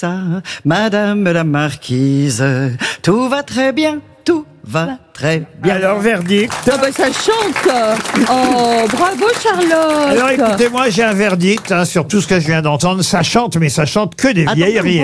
ça, madame la marquise. Tout va très bien, tout va très bien. Alors, verdict. Ah bah ça chante. Oh, bravo Charlotte. Alors écoutez-moi, j'ai un verdict sur tout ce que je viens d'entendre. Ça chante, mais ça chante que des vieilleries.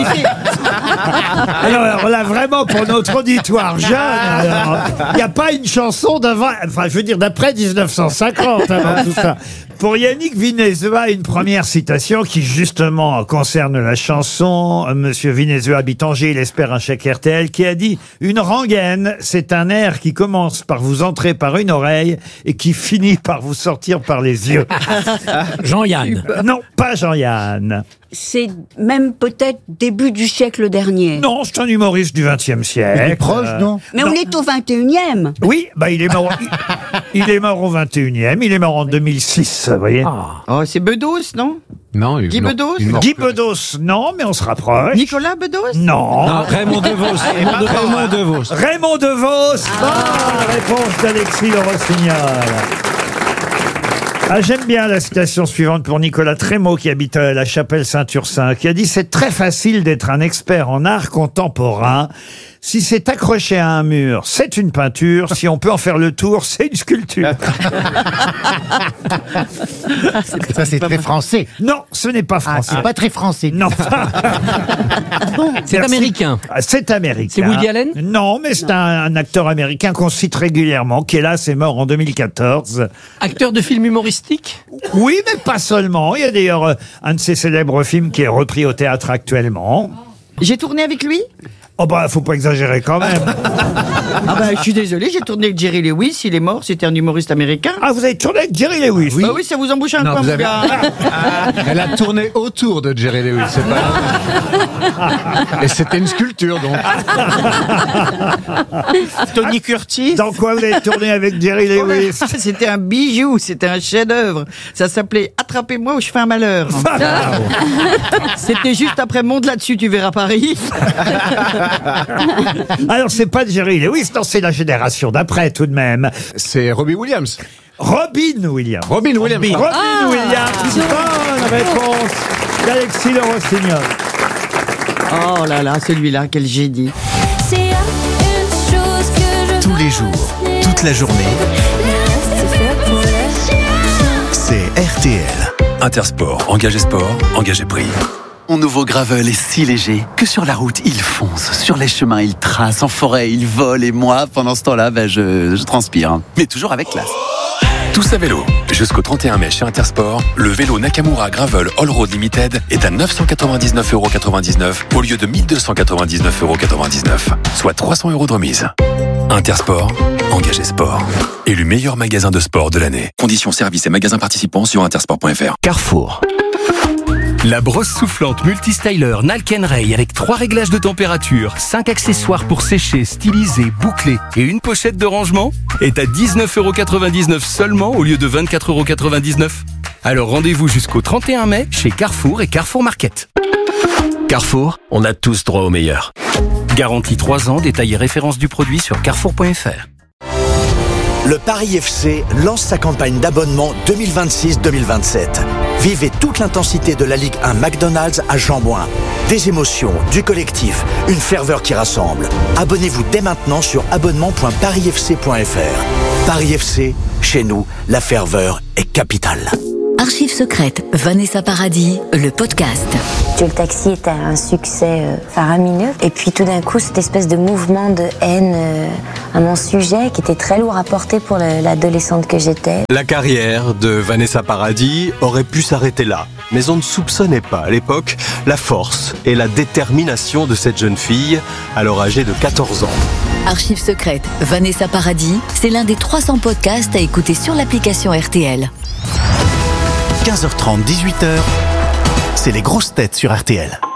Alors là, vraiment, pour notre auditoire jeune, il n'y a pas une chanson d'avant, enfin je veux dire d'après 1950 avant tout ça. Pour Yannick Vinezua, une première citation qui justement concerne la chanson. Monsieur Vinezua habite Angers, il espère un chèque RTL, qui a dit « Une rengaine, c'est un air qui commence par vous entrer par une oreille et qui finit par vous sortir par les yeux. » Jean-Yann. Non, pas Jean-Yann. C'est même peut-être début du siècle dernier. Non, c'est un humoriste du XXe siècle. Il est proche, non? Mais on est au 21e. Oui, bah il est mort. Il est mort au 21e. Il est mort en 2006, vous voyez. Oh, c'est Bedos, non? Non, Guy Bedos? Guy Bedos, non, mais on se rapproche. Nicolas Bedos? Non. Raymond DeVos. Raymond DeVos. Raymond DeVos. Bonne réponse d'Alexis Le Rossignol. Ah, j'aime bien la citation suivante pour Nicolas Trémaud qui habite à la Chapelle-Saint-Ursin, qui a dit « C'est très facile d'être un expert en art contemporain. Si c'est accroché à un mur, c'est une peinture. Si on peut en faire le tour, c'est une sculpture. » Ça, c'est très français. Non, ce n'est pas français. C'est pas très français. Non. C'est Merci. américain. C'est américain. C'est Woody Allen? Non, mais c'est un acteur américain qu'on cite régulièrement, qui est là, c'est mort en 2014. Acteur de film humoristique? Oui, mais pas seulement. Il y a d'ailleurs un de ses célèbres films qui est repris au théâtre actuellement. J'ai tourné avec lui? Oh bah, faut pas exagérer quand même. Ah bah, je suis désolé, j'ai tourné avec Jerry Lewis, il est mort, c'était un humoriste américain. Ah, vous avez tourné avec Jerry Lewis? Bah oui, ça vous embouche un Non, coin, vous mon avez- gars. Elle a tourné autour de Jerry Lewis, c'est pas... Et c'était une sculpture, donc. Tony Curtis. Dans quoi vous avez tourné avec Jerry Lewis? C'était un bijou, c'était un chef-d'œuvre. Ça s'appelait Attrapez-moi ou je fais un malheur. C'était juste après Monte là-dessus, tu verras Paris. Alors, c'est pas de Jerry Lewis, non, c'est la génération d'après tout de même. C'est Robbie Williams. Robin Williams. Robin Williams. Robin Williams. Bonne réponse d'Alexis Le Rossignol. Oh là là, celui-là, quel génie. Tous les jours, toute la journée, c'est RTL. Intersport, engagé sport, engagé prix. Mon nouveau Gravel est si léger que sur la route, il fonce. Sur les chemins, il trace. En forêt, il vole. Et moi, pendant ce temps-là, je transpire. Mais toujours avec classe. Tous à vélo. Jusqu'au 31 mai chez Intersport, le vélo Nakamura Gravel All Road Limited est à 999,99 € au lieu de 1299,99 €, soit 300 € de remise. Intersport, engagé sport. Élu meilleur magasin de sport de l'année. Conditions, services et magasins participants sur intersport.fr. Carrefour. La brosse soufflante multistyler Nalken Ray avec 3 réglages de température, 5 accessoires pour sécher, styliser, boucler et une pochette de rangement est à 19,99 € seulement au lieu de 24,99 €. Alors rendez-vous jusqu'au 31 mai chez Carrefour et Carrefour Market. Carrefour, on a tous droit au meilleur. Garantie 3 ans, détail et référence du produit sur carrefour.fr. Le Paris FC lance sa campagne d'abonnement 2026-2027. Vivez toute l'intensité de la Ligue 1 McDonald's à Jean-Bouin. Des émotions, du collectif, une ferveur qui rassemble. Abonnez-vous dès maintenant sur abonnement.parisfc.fr. Paris FC, chez nous, la ferveur est capitale. Archives secrètes, Vanessa Paradis, le podcast. Le taxi était un succès faramineux. Et puis tout d'un coup, cette espèce de mouvement de haine à mon sujet qui était très lourd à porter pour l'adolescente que j'étais. La carrière de Vanessa Paradis aurait pu s'arrêter là. Mais on ne soupçonnait pas à l'époque la force et la détermination de cette jeune fille, alors âgée de 14 ans. Archives secrètes, Vanessa Paradis, c'est l'un des 300 podcasts à écouter sur l'application RTL. 15h30, 18h, c'est les grosses têtes sur RTL.